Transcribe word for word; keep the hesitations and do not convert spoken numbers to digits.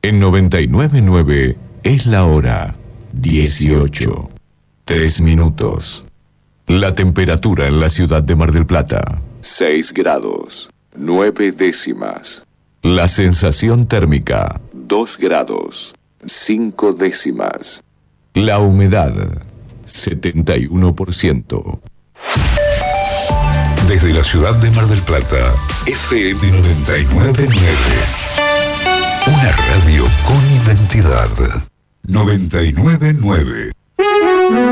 En noventa y nueve punto nueve es la hora dieciocho. Tres minutos. La temperatura en la ciudad de Mar del Plata, seis grados, nueve décimas. La sensación térmica, dos grados, cinco décimas. La humedad, setenta y uno por ciento. Desde la ciudad de Mar del Plata, F M noventa y nueve punto nueve. Una radio con identidad. noventa y nueve punto nueve.